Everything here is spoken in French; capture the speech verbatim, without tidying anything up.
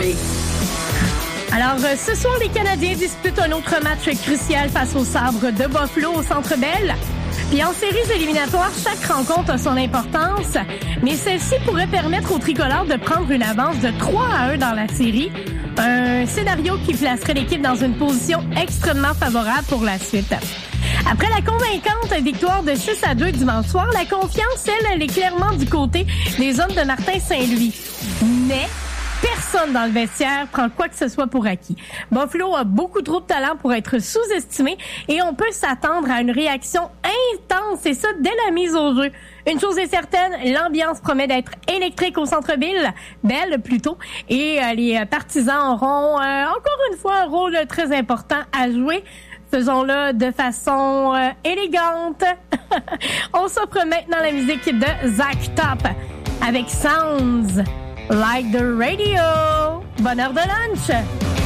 Ray. Alors, euh, ce soir, les Canadiens disputent un autre match crucial face aux Sabres de Buffalo au Centre Bell. Puis en séries éliminatoires, chaque rencontre a son importance, mais celle-ci pourrait permettre aux tricolores de prendre une avance de trois à un dans la série. Un scénario qui placerait l'équipe dans une position extrêmement favorable pour la suite. Après la convaincante victoire de six à deux dimanche soir, la confiance, elle, elle est clairement du côté des hommes de Martin Saint-Louis. Mais personne dans le vestiaire prend quoi que ce soit pour acquis. Buffalo a beaucoup trop de talent pour être sous-estimé et on peut s'attendre à une réaction intense, et ça dès la mise au jeu. Une chose est certaine, l'ambiance promet d'être électrique au centre-ville, belle plutôt, et euh, les partisans auront euh, encore une fois un rôle très important à jouer. Faisons-le de façon euh, élégante. On s'offre maintenant la musique de Zach Top avec Sounds Like the Radio. Bonne heure de lunch!